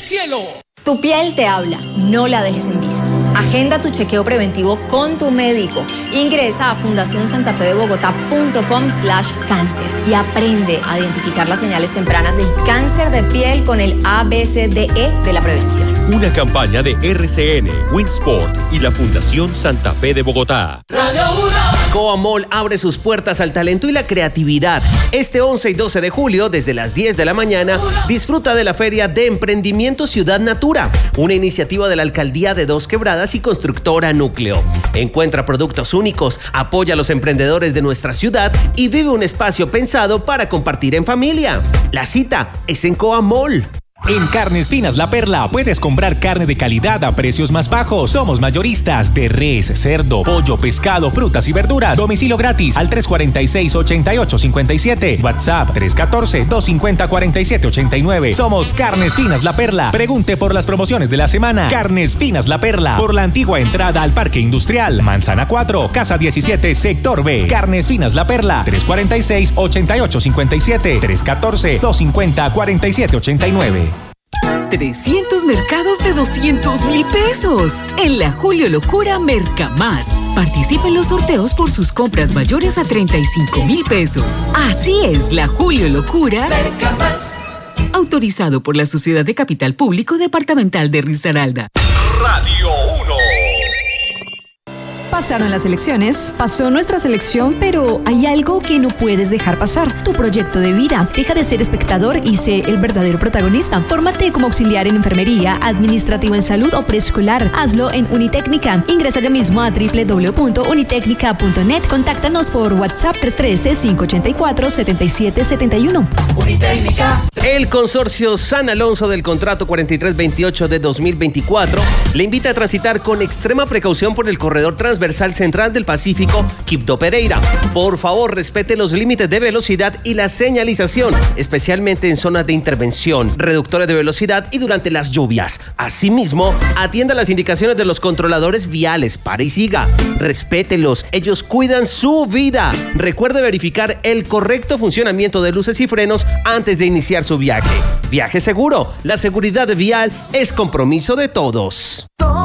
cielo. Tu piel te habla, no la dejes en visto. Agenda tu chequeo preventivo con tu médico. Ingresa a fundacionsantafedebogotá.com/cáncer y aprende a identificar las señales tempranas del cáncer de piel con el ABCDE de la prevención. Una campaña de RCN, Winsport y la Fundación Santa Fe de Bogotá. Radio 1. Coamol abre sus puertas al talento y la creatividad. Este 11 y 12 de julio, desde las 10 de la mañana, disfruta de la Feria de Emprendimiento Ciudad Natura, una iniciativa de la Alcaldía de Dos Quebradas y Constructora Núcleo. Encuentra productos únicos, apoya a los emprendedores de nuestra ciudad y vive un espacio pensado para compartir en familia. La cita es en Coamol. En Carnes Finas La Perla puedes comprar carne de calidad a precios más bajos. Somos mayoristas de res, cerdo, pollo, pescado, frutas y verduras. Domicilio gratis al 346-8857. WhatsApp 314-250-4789. Somos Carnes Finas La Perla. Pregunte por las promociones de la semana. Carnes Finas La Perla. Por la antigua entrada al Parque Industrial. Manzana 4, Casa 17, Sector B. Carnes Finas La Perla. 346-8857. 314-250-4789. 300 mercados de 200,000 pesos. En la Julio Locura Mercamás. Participe en los sorteos por sus compras mayores a 35,000 pesos. Así es la Julio Locura Mercamás. Autorizado por la Sociedad de Capital Público Departamental de Risaralda. Radio 1. Pasaron las elecciones, pasó nuestra selección, pero hay algo que no puedes dejar pasar: tu proyecto de vida. Deja de ser espectador y sé el verdadero protagonista. Fórmate como auxiliar en enfermería, administrativo en salud o preescolar. Hazlo en Unitécnica. Ingresa ya mismo a www.unitecnica.net. Contáctanos por WhatsApp 313-584-7771. Unitécnica. El consorcio San Alonso del contrato 4328 de 2024 le invita a transitar con extrema precaución por el corredor transversal central del Pacífico, Quibdó Pereira. Por favor, respete los límites de velocidad y la señalización, especialmente en zonas de intervención, reductores de velocidad y durante las lluvias. Asimismo, atienda las indicaciones de los controladores viales. Pare y siga. Respételos. Ellos cuidan su vida. Recuerde verificar el correcto funcionamiento de luces y frenos antes de iniciar su viaje. Viaje seguro. La seguridad vial es compromiso de todos.